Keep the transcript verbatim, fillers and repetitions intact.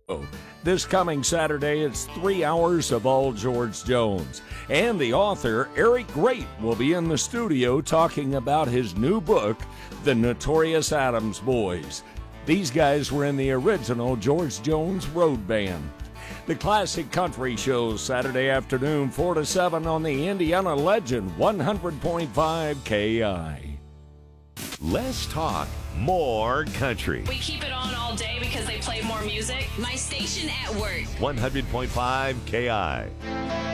This coming Saturday, it's three hours of all George Jones. And the author, Eric Great, will be in the studio talking about his new book, The Notorious Adams Boys. These guys were in the original George Jones Road Band. The Classic Country Show, Saturday afternoon, four to seven on the Indiana Legend, one hundred point five K I. Less talk, more country. We keep it on all day because they play more music. My station at work. one hundred point five K I.